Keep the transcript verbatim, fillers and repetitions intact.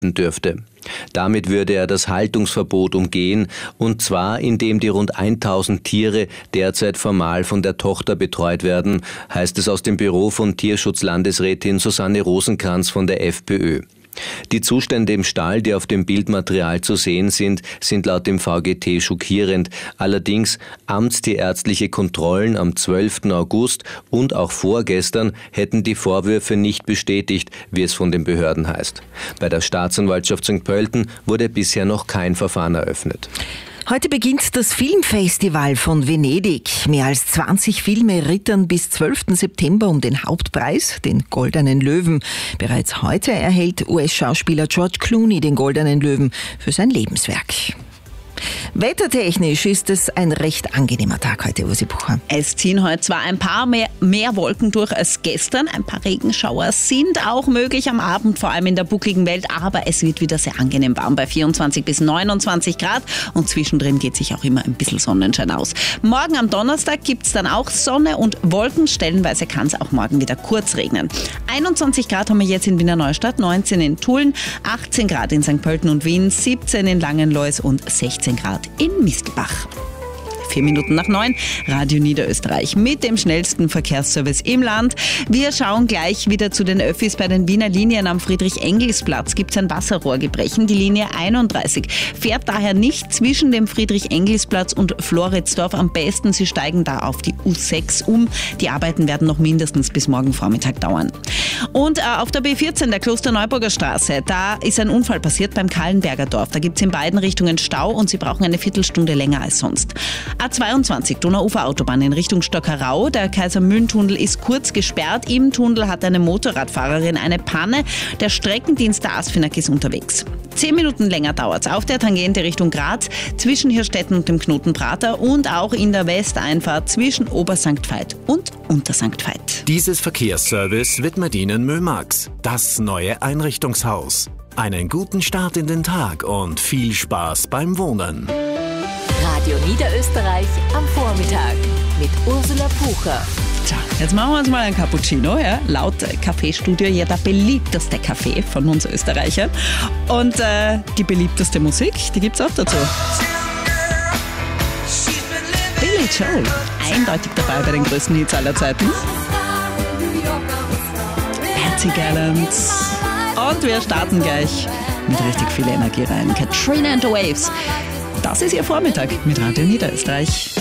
halten dürfte. Damit würde er das Haltungsverbot umgehen, und zwar indem die rund tausend Tiere derzeit formal von der Tochter betreut werden, heißt es aus dem Büro von Tierschutzlandesrätin Susanne Rosenkranz von der FPÖ. Die Zustände im Stall, die auf dem Bildmaterial zu sehen sind, sind laut dem V G T schockierend. Allerdings amtstierärztliche Kontrollen am zwölften August und auch vorgestern hätten die Vorwürfe nicht bestätigt, wie es von den Behörden heißt. Bei der Staatsanwaltschaft Sankt Pölten wurde bisher noch kein Verfahren eröffnet. Heute beginnt das Filmfestival von Venedig. Mehr als zwanzig Filme rittern bis zwölften September um den Hauptpreis, den Goldenen Löwen. Bereits heute erhält U S-Schauspieler George Clooney den Goldenen Löwen für sein Lebenswerk. Wettertechnisch ist es ein recht angenehmer Tag heute, Ursi Bucher. Es ziehen heute zwar ein paar mehr, mehr Wolken durch als gestern, ein paar Regenschauer sind auch möglich am Abend, vor allem in der buckligen Welt, aber es wird wieder sehr angenehm warm bei vierundzwanzig bis neunundzwanzig Grad und zwischendrin geht sich auch immer ein bisschen Sonnenschein aus. Morgen am Donnerstag gibt es dann auch Sonne und Wolken, stellenweise kann es auch morgen wieder kurz regnen. einundzwanzig Grad haben wir jetzt in Wiener Neustadt, neunzehn in Tulln, achtzehn Grad in Sankt Pölten und Wien, siebzehn in Langenlois und sechzehn Grad in Mistelbach. Vier Minuten nach neun, Radio Niederösterreich mit dem schnellsten Verkehrsservice im Land. Wir schauen gleich wieder zu den Öffis. Bei den Wiener Linien am Friedrich-Engels-Platz gibt es ein Wasserrohrgebrechen. Die Linie einunddreißig fährt daher nicht zwischen dem Friedrich-Engels-Platz und Floridsdorf. Am besten, Sie steigen da auf die U sechs um. Die Arbeiten werden noch mindestens bis morgen Vormittag dauern. Und äh, auf der B vierzehn, der Klosterneuburger Straße, da ist ein Unfall passiert beim Kahlenberger Dorf. Da gibt es in beiden Richtungen Stau und Sie brauchen eine Viertelstunde länger als sonst. A zweiundzwanzig, Donauufer-Autobahn in Richtung Stockerau. Der Kaiser-Mühlen-Tunnel ist kurz gesperrt. Im Tunnel hat eine Motorradfahrerin eine Panne. Der Streckendienst der ASFINAG ist unterwegs. Zehn Minuten länger dauert es auf der Tangente Richtung Graz zwischen Hirstetten und dem Knoten Prater und auch in der Westeinfahrt zwischen Obersankt Veit und Untersankt Veit. Dieses Verkehrsservice widmet Ihnen Mömax, das neue Einrichtungshaus. Einen guten Start in den Tag und viel Spaß beim Wohnen. Radio Niederösterreich am Vormittag mit Ursula Pucher. Tja, jetzt machen wir uns mal ein Cappuccino, ja? Laut Kaffeestudio ja der beliebteste Kaffee von uns Österreichern. Und äh, die beliebteste Musik, die gibt's auch dazu. Billy Joel, eindeutig dabei bei den größten Hits aller Zeiten. Patsy Gallant. Und wir starten gleich mit richtig viel Energie rein. Katrina and the Waves. Das ist Ihr Vormittag mit Radio Niederösterreich.